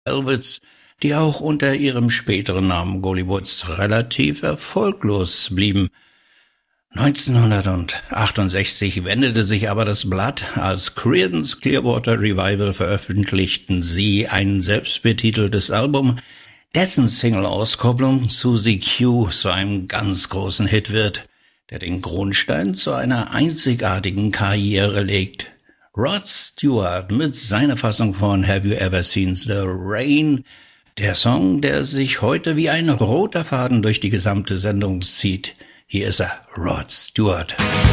Velvets, die auch unter ihrem späteren Namen Gollywoods relativ erfolglos blieben. 1968 wendete sich aber das Blatt. Als Creedence Clearwater Revival veröffentlichten sie ein selbstbetiteltes Album, dessen Single-Auskopplung Susie Q zu einem ganz großen Hit wird, der den Grundstein zu einer einzigartigen Karriere legt. Rod Stewart mit seiner Fassung von Have You Ever Seen the Rain, der Song, der sich heute wie ein roter Faden durch die gesamte Sendung zieht. Hier ist er, Rod Stewart.